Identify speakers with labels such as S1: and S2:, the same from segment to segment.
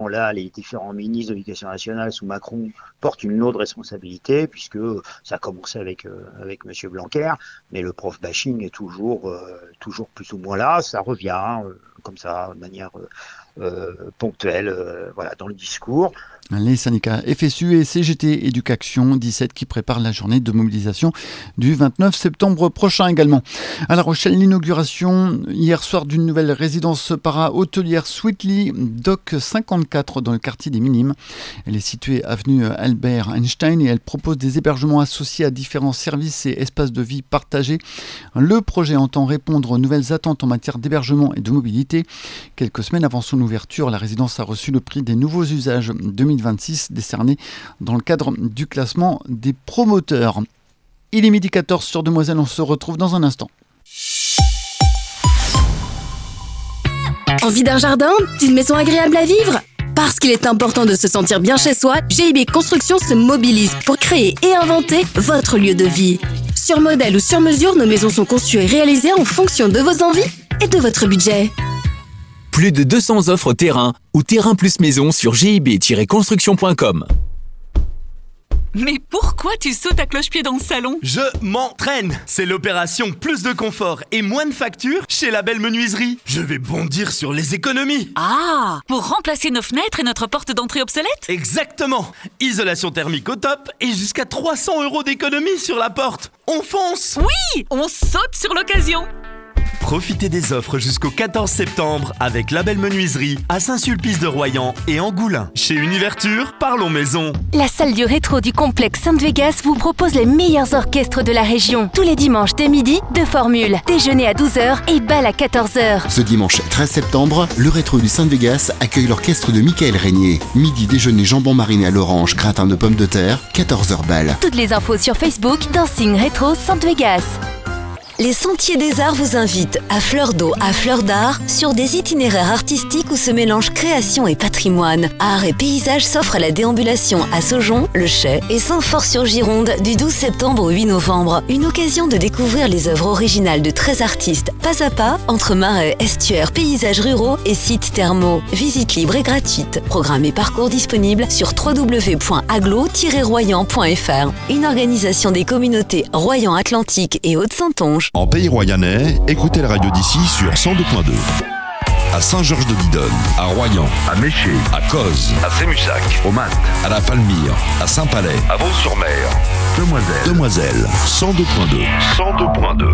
S1: là, les différents ministres de l'Éducation nationale sous Macron portent une lourde responsabilité, puisque ça a commencé avec M. Blanquer, mais le prof bashing est toujours plus ou moins là. Ça revient comme ça, de manière ponctuelle, dans le discours.
S2: Les syndicats FSU et CGT Éducation 17 qui préparent la journée de mobilisation du 29 septembre prochain également. À La Rochelle, l'inauguration hier soir d'une nouvelle résidence para-hôtelière Sweetly Dock 54 dans le quartier des Minimes. Elle est située avenue Albert Einstein et elle propose des hébergements associés à différents services et espaces de vie partagés. Le projet entend répondre aux nouvelles attentes en matière d'hébergement et de mobilité. Quelques semaines avant son ouverture, la résidence a reçu le prix des nouveaux usages 2026 décerné dans le cadre du classement des promoteurs. Il est 12h14 sur Demoiselle, on se retrouve dans un instant.
S3: Envie d'un jardin, d'une maison agréable à vivre ? Parce qu'il est important de se sentir bien chez soi, GIB Construction se mobilise pour créer et inventer votre lieu de vie. Sur modèle ou sur mesure, nos maisons sont conçues et réalisées en fonction de vos envies et de votre budget.
S4: Plus de 200 offres terrain ou terrain plus maison sur gib-construction.com.
S5: Mais pourquoi tu sautes à cloche-pied dans le salon ?
S6: Je m'entraîne. C'est l'opération plus de confort et moins de factures chez La Belle Menuiserie. Je vais bondir sur les économies.
S5: Ah, pour remplacer nos fenêtres et notre porte d'entrée obsolète ?
S6: Exactement. Isolation thermique au top et jusqu'à 300 € d'économie sur la porte. On fonce.
S5: Oui, on saute sur l'occasion.
S6: Profitez des offres jusqu'au 14 septembre avec La Belle Menuiserie à Saint-Sulpice-de-Royan et Angoulins. Chez Univerture, parlons maison.
S3: La salle du rétro du complexe Sainte-Végas vous propose les meilleurs orchestres de la région. Tous les dimanches dès midi, 2 formules. Déjeuner à 12h et bal à 14h.
S7: Ce dimanche 13 septembre, le rétro du Sainte-Végas accueille l'orchestre de Michael Régnier. Midi, déjeuner jambon mariné à l'orange, gratin de pommes de terre, 14h bal.
S3: Toutes les infos sur Facebook, Dancing Rétro Sainte-Végas. Les Sentiers des Arts vous invitent à fleur d'eau, à fleur d'art, sur des itinéraires artistiques où se mélangent création et patrimoine. Art et paysage s'offrent à la déambulation à Saujon, Le Chais et Saint-Fort-sur-Gironde du 12 septembre au 8 novembre. Une occasion de découvrir les œuvres originales de 13 artistes, pas à pas, entre marais, estuaires, paysages ruraux et sites thermaux. Visite libre et gratuite. Programme et parcours disponibles sur www.aglo-royan.fr. Une organisation des communautés Royan-Atlantique et Haute-Saintonge.
S8: En Pays Royannais, écoutez la radio d'ici sur 102.2. À Saint-Georges-de-Didonne, à Royan, à Méché, à Cozes, à Sémussac, au Mat, à la Palmyre, à Saint-Palais, à Vaux-sur-Mer, Demoiselle, 102.2. 102.2.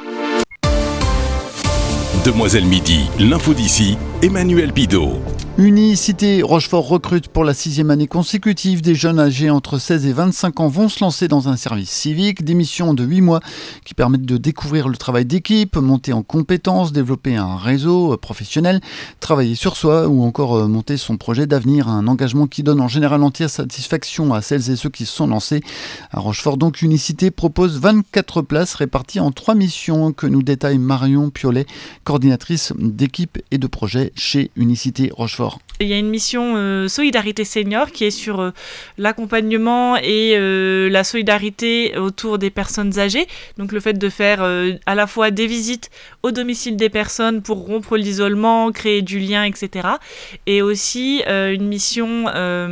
S9: Demoiselle Midi, l'info d'ici, Emmanuel Bidot.
S2: Unicité Rochefort recrute pour la 6e année consécutive. Des jeunes âgés entre 16 et 25 ans vont se lancer dans un service civique. Des missions de 8 mois qui permettent de découvrir le travail d'équipe, monter en compétences, développer un réseau professionnel, travailler sur soi ou encore monter son projet d'avenir. Un engagement qui donne en général entière satisfaction à celles et ceux qui se sont lancés. À Rochefort, donc, Unicité propose 24 places réparties en 3 missions que nous détaille Marion Piolet, coordinatrice d'équipe et de projet chez Unicité Rochefort.
S10: Il y a une mission Solidarité Senior qui est sur l'accompagnement et la solidarité autour des personnes âgées. Donc le fait de faire à la fois des visites au domicile des personnes pour rompre l'isolement, créer du lien, etc. Et aussi une mission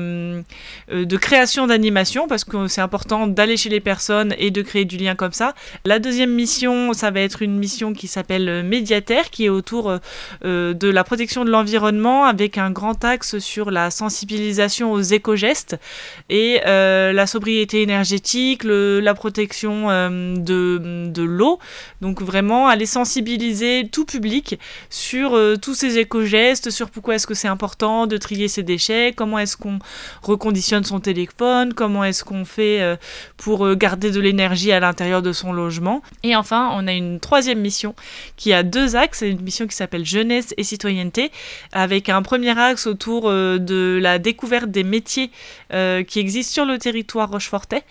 S10: de création d'animation parce que c'est important d'aller chez les personnes et de créer du lien comme ça. La deuxième mission, ça va être une mission qui s'appelle Médiataire qui est autour de la protection de l'environnement avec un grand axe sur la sensibilisation aux éco-gestes et la sobriété énergétique, la protection de l'eau. Donc vraiment aller sensibiliser tout public sur tous ces éco-gestes, sur pourquoi est-ce que c'est important de trier ses déchets, comment est-ce qu'on reconditionne son téléphone, comment est-ce qu'on fait pour garder de l'énergie à l'intérieur de son logement. Et enfin, on a une 3e mission qui a 2 axes, une mission qui s'appelle Jeunesse et Citoyenneté, avec un premier axe autour de la découverte des métiers qui existent sur le territoire rochefortais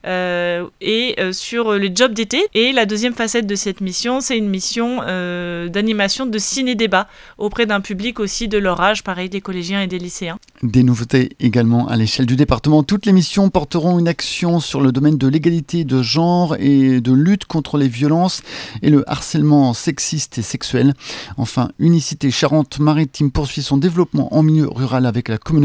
S10: et sur les jobs d'été. Et la deuxième facette de cette mission, c'est une mission d'animation de ciné-débat auprès d'un public aussi de leur âge, pareil des collégiens et des lycéens.
S2: Des nouveautés également à l'échelle du département. Toutes les missions porteront une action sur le domaine de l'égalité de genre et de lutte contre les violences et le harcèlement sexiste et sexuel. Enfin, Unicité Charente-Maritime poursuit son développement en milieu rural avec la communauté